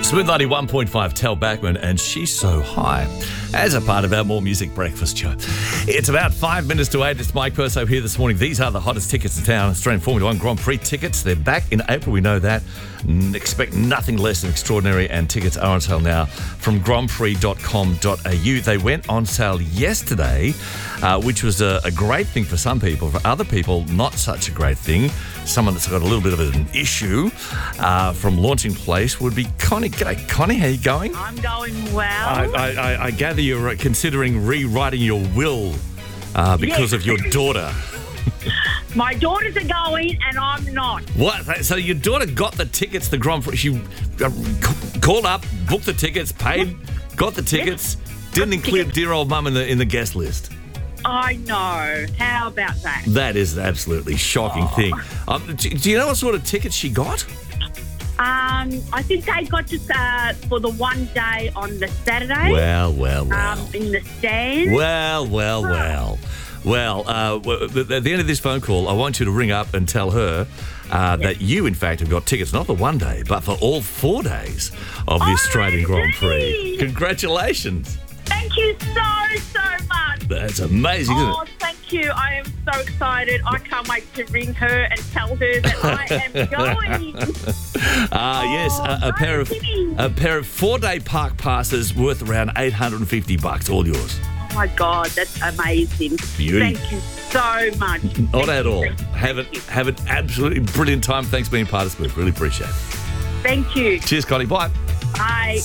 Smooth 91.5, Tel Backman, and She's So High, as a part of our More Music Breakfast show. It's about 5 minutes to 8. It's Mike Perso here this morning. These are the hottest tickets in town. Australian Formula One Grand Prix tickets. They're back in April, we know that. Expect nothing less than extraordinary, and tickets are on sale now from grandprix.com.au. They went on sale yesterday, which was a great thing for some people. For other people, not such a great thing. Someone that's got a little bit of an issue from Launching Place would be Connie. G'day, Connie. How you going? I'm going well. I gather you're considering rewriting your will because of your daughter. My daughters are going and I'm not. What? So your daughter got the tickets to the Grand Prix. She called up, booked the tickets, paid, got the tickets, didn't include dear old mum in the guest list. I know. How about that? That is an absolutely shocking thing. Do you know what sort of tickets she got? I think they got just for the one day on the Saturday. Well. In the stand. Well, at the end of this phone call, I want you to ring up and tell her that you, in fact, have got tickets, not for one day, but for all 4 days of the Australian Grand Prix. Congratulations. Thank you so much. That's amazing, isn't Oh, it? thank you. I am so excited. I can't wait to ring her and tell her that I am going. Yes, a pair of 4-day park passes worth around $850. All yours. Oh, my God. That's amazing. Beauty. Thank you so much. Not at all. Thank you. Have an absolutely brilliant time. Thanks for being part of Smooth. Really appreciate it. Thank you. Cheers, Connie. Bye. Bye.